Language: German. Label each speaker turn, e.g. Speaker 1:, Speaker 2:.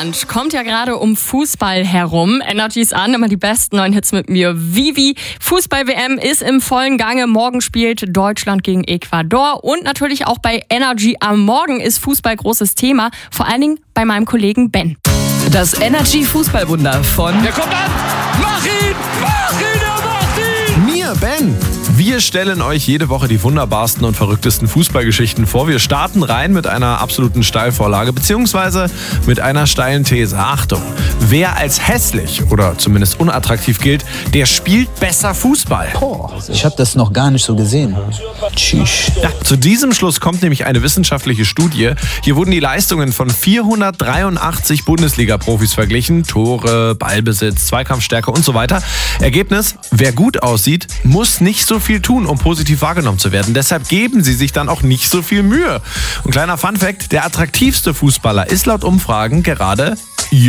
Speaker 1: Deutschland kommt ja gerade um Fußball herum. Energy ist an, immer die besten neuen Hits mit mir. Vivi, Fußball-WM ist im vollen Gange. Morgen spielt Deutschland gegen Ecuador. Und natürlich auch bei Energy am Morgen ist Fußball großes Thema. Vor allen Dingen bei meinem Kollegen Ben.
Speaker 2: Das Energy Fußballwunder von...
Speaker 3: Der kommt an! Mach ihn! Er macht ihn!
Speaker 4: Mir, Ben! Wir stellen euch jede Woche die wunderbarsten und verrücktesten Fußballgeschichten vor. Wir starten rein mit einer absoluten Steilvorlage, beziehungsweise mit einer steilen These. Achtung, wer als hässlich oder zumindest unattraktiv gilt, der spielt besser Fußball.
Speaker 5: Ich habe das noch gar nicht so gesehen. Tschüss.
Speaker 4: Ja, zu diesem Schluss kommt nämlich eine wissenschaftliche Studie. Hier wurden die Leistungen von 483 Bundesliga-Profis verglichen. Tore, Ballbesitz, Zweikampfstärke und so weiter. Ergebnis, wer gut aussieht, muss nicht so viel tun, um positiv wahrgenommen zu werden. Deshalb geben sie sich dann auch nicht so viel Mühe. Und kleiner Funfact, der attraktivste Fußballer ist laut Umfragen gerade